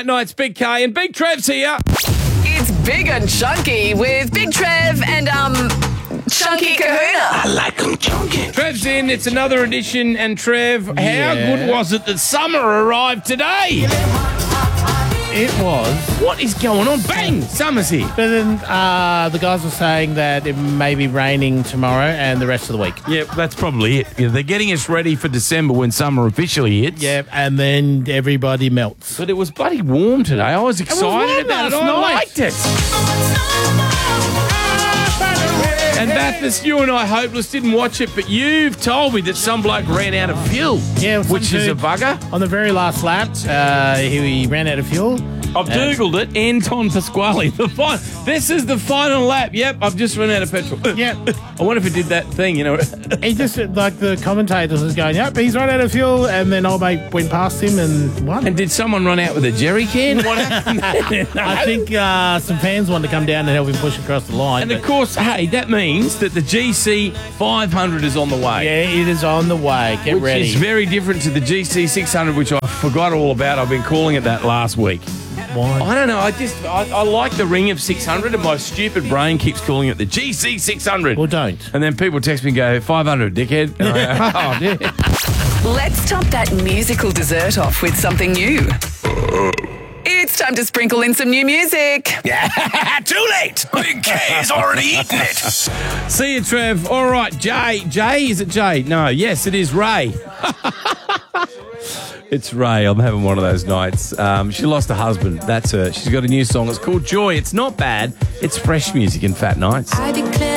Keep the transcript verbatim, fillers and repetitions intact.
Fat Nights, Big K and Big Trev's here. It's Big and Chunky with Big Trev and, um, Chunky Kahuna. I like them chunky. Trev's in, it's another edition, and Trev, how Yeah. good was it that summer arrived today? It was. What is going on? Bang! Summer's here. But then uh, the guys were saying that it may be raining tomorrow and the rest of the week. Yeah, that's probably it. Yeah, they're getting us ready for December when summer officially hits. Yeah, and then everybody melts. But it was bloody warm today. I was excited warm about it. last I night. liked it. And Bathurst, you and I, Hopeless, didn't watch it, but you've told me that some bloke ran out of fuel. Yeah, which some is a dude- bugger. On the very last lap, uh, he, he ran out of fuel. I've Googled it. Anton Pasquale. The fin- This is the final lap. Yep, I've just run out of petrol. Yeah. I wonder if it did that thing, you know. He just, like, the commentators was going, yep, he's run out of fuel, and then old mate went past him and won. And did someone run out with a jerry can? What happened? I think uh, some fans wanted to come down and help him push across the line. And but- of course, hey, that means that the G C five hundred is on the way. Yeah, it is on the way. Get Which ready. is very different to the G C six hundred, which I forgot all about. I've been calling it that last week. Why? I don't know. I just I, I like the ring of six hundred, and my stupid brain keeps calling it the G C six hundred. Well, don't. And then people text me and go, five hundred, dickhead. And I go, oh, yeah. Let's top that musical dessert off with something new. It's time to sprinkle in some new music. Too late. Big K's already eaten it. See you, Trev. All right, Jay. Jay, is it Jay? No, yes, it is Ray. It's Ray. I'm having one of those nights. Um, she lost a husband. That's her. She's got a new song. It's called Joy. It's not bad. It's fresh music in Fat Nights. I declare